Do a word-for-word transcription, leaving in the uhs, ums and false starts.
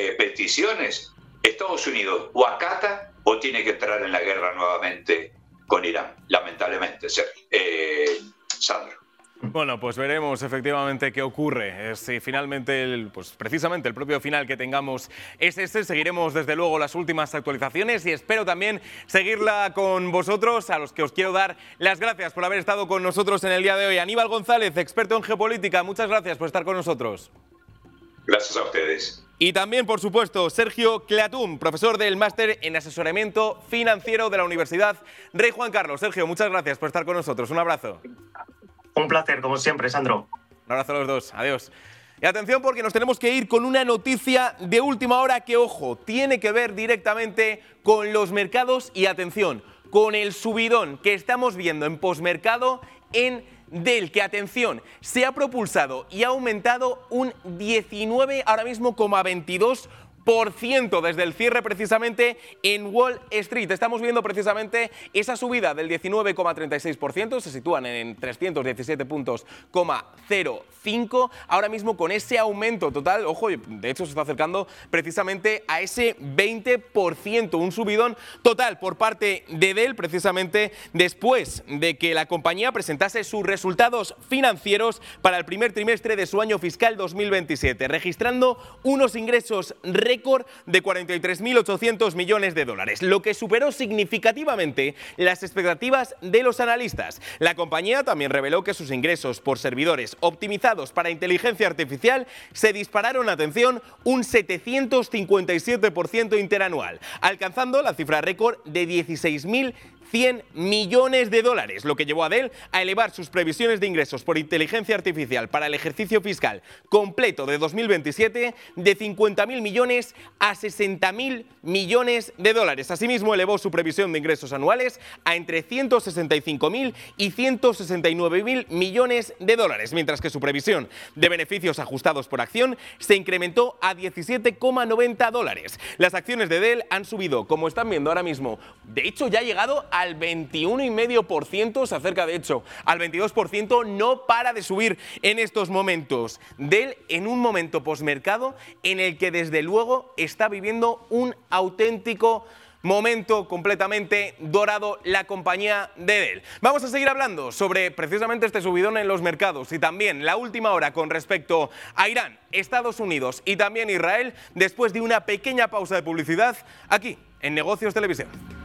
eh, peticiones, Estados Unidos o acata o tiene que entrar en la guerra nuevamente con Irán, lamentablemente, eh, Sandro. Bueno, pues veremos efectivamente qué ocurre. Si finalmente, el, pues precisamente el propio final que tengamos es este, seguiremos desde luego las últimas actualizaciones y espero también seguirla con vosotros, a los que os quiero dar las gracias por haber estado con nosotros en el día de hoy. Aníbal González, experto en geopolítica, muchas gracias por estar con nosotros. Gracias a ustedes. Y también, por supuesto, Sergio Clatún, profesor del máster en asesoramiento financiero de la Universidad Rey Juan Carlos. Sergio, muchas gracias por estar con nosotros. Un abrazo. Un placer, como siempre, Sandro. Un abrazo a los dos. Adiós. Y atención, porque nos tenemos que ir con una noticia de última hora que, ojo, tiene que ver directamente con los mercados y, atención, con el subidón que estamos viendo en posmercado en Dell, que, atención, se ha propulsado y ha aumentado un diecinueve, ahora mismo, coma veintidós por ciento desde el cierre precisamente en Wall Street. Estamos viendo precisamente esa subida del diecinueve coma treinta y seis por ciento, se sitúan en trescientos diecisiete puntos coma cero cinco. Ahora mismo con ese aumento total, ojo, de hecho se está acercando precisamente a ese veinte por ciento, un subidón total por parte de Dell precisamente después de que la compañía presentase sus resultados financieros para el primer trimestre de su año fiscal dos mil veintisiete, registrando unos ingresos récord de cuarenta y tres mil ochocientos millones de dólares, lo que superó significativamente las expectativas de los analistas. La compañía también reveló que sus ingresos por servidores optimizados para inteligencia artificial se dispararon, atención, un setecientos cincuenta y siete por ciento interanual, alcanzando la cifra récord de dieciséis mil cien millones de dólares, lo que llevó a Dell a elevar sus previsiones de ingresos por inteligencia artificial para el ejercicio fiscal completo de dos mil veintisiete de cincuenta mil millones a sesenta mil millones de dólares. Asimismo, elevó su previsión de ingresos anuales a entre ciento sesenta y cinco mil y ciento sesenta y nueve mil millones de dólares, mientras que su previsión de beneficios ajustados por acción se incrementó a diecisiete coma noventa dólares. Las acciones de Dell han subido, como están viendo ahora mismo, de hecho ya ha llegado a al veintiuno coma cinco por ciento, se acerca de hecho al veintidós por ciento, no para de subir en estos momentos. Dell en un momento posmercado en el que desde luego está viviendo un auténtico momento completamente dorado la compañía de Dell. Vamos a seguir hablando sobre precisamente este subidón en los mercados y también la última hora con respecto a Irán, Estados Unidos y también Israel después de una pequeña pausa de publicidad aquí en Negocios Televisión.